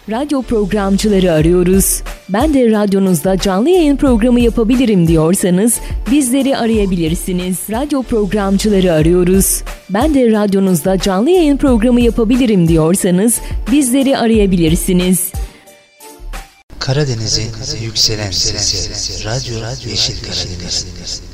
Radyo programcıları arıyoruz. Ben de radyonuzda canlı yayın programı yapabilirim diyorsanız bizleri arayabilirsiniz. Radyo programcıları arıyoruz. Ben de radyonuzda canlı yayın programı yapabilirim diyorsanız bizleri arayabilirsiniz. Karadeniz'in yükselen sesi, Radyo Yeşil Karadeniz.